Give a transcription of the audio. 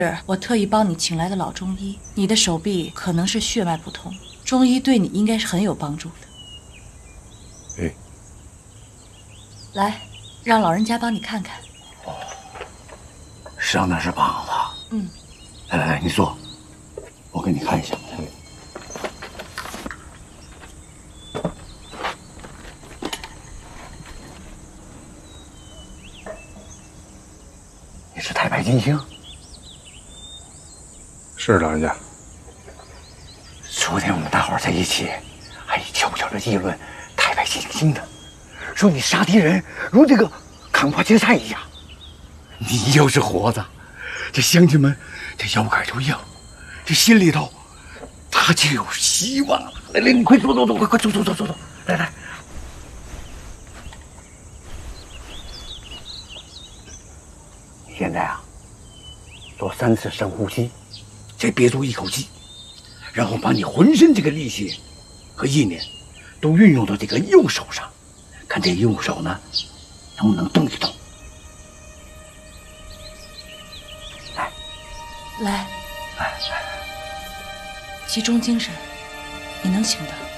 我特意帮你请来的老中医，你的手臂可能是血脉不通，中医对你应该是很有帮助的。 哎， 来，让老人家帮你看看。 哦，上那是膀子。 嗯， 来，你坐，我给你看一下。你是太白金星？ 是老人家。 昨天我们大伙在一起，还悄悄地议论太白金星的，说你杀敌人如这个砍瓜切菜一样。你要是活着，这乡亲们这腰杆就硬，这心里头他就有希望了。来，你快坐，快坐，来。你现在啊，做3次深呼吸，再憋住一口气，然后把你浑身这个力气和意念都运用到这个右手上，看这右手呢能不能动一动。 来，集中精神，你能行的。